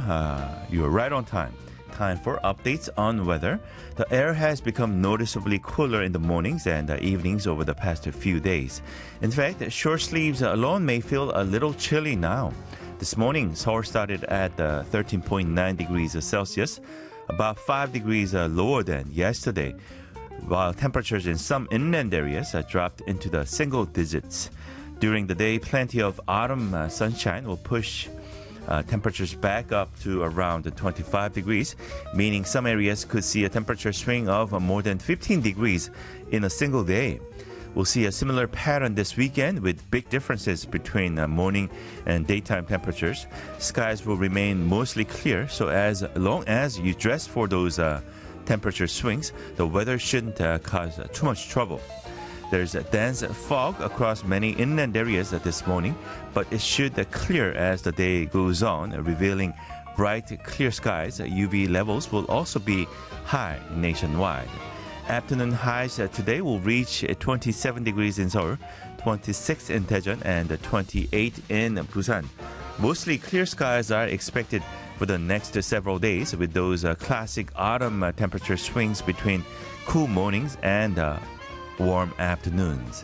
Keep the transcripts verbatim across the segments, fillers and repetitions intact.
uh, you are right on time. Time for updates on weather. The air has become noticeably cooler in the mornings and uh, evenings over the past few days. In fact, short sleeves alone may feel a little chilly now. This morning, Seoul started at uh, thirteen point nine degrees Celsius, about five degrees uh, lower than yesterday, while temperatures in some inland areas uh, dropped into the single digits. During the day, plenty of autumn uh, sunshine will push uh, temperatures back up to around twenty-five degrees, meaning some areas could see a temperature swing of uh, more than fifteen degrees in a single day. We'll see a similar pattern this weekend with big differences between uh, morning and daytime temperatures. Skies will remain mostly clear, so as long as you dress for those uh, temperature swings, the weather shouldn't uh, cause uh, too much trouble. There's a dense fog across many inland areas this morning, but it should uh, clear as the day goes on, uh, revealing bright, clear skies. U V levels will also be high nationwide. Afternoon highs today will reach twenty-seven degrees in Seoul, twenty-six in Daejeon, and twenty-eight in Busan. Mostly clear skies are expected for the next several days, with those uh, classic autumn uh, temperature swings between cool mornings and uh, warm afternoons.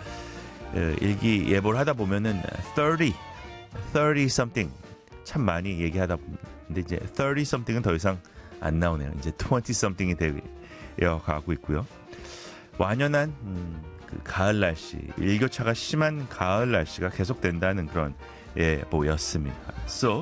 어, 일기예보를 하다 보면은 thirty, thirty something 참 많이 얘기하다 근데 이제 thirty something은 더 이상 안 나오네요. 이제 twenty something이 되고 가고 있고요. 완연한 음, 그 가을 날씨, 일교차가 심한 가을 날씨가 계속된다는 그런 예보였습니다. So,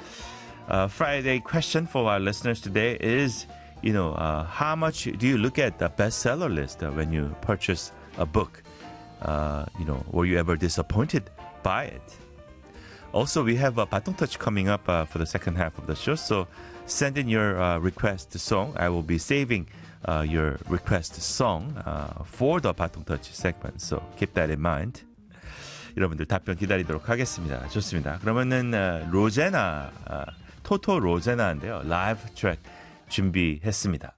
uh, Friday question for our listeners today is, you know, uh, how much do you look at the bestseller list uh, when you purchase a book? Uh, you know, were you ever disappointed by it? Also, we have a Batong Touch coming up uh, for the second half of the show, so send in your uh, request song. I will be saving Uh, your request song uh, for the Batong Touch segment. So keep that in mind. 여러분들 답변 기다리도록 하겠습니다. 좋습니다. 그러면은 uh, 로제나, uh, 토토 로제나인데요. 라이브 트랙 준비했습니다.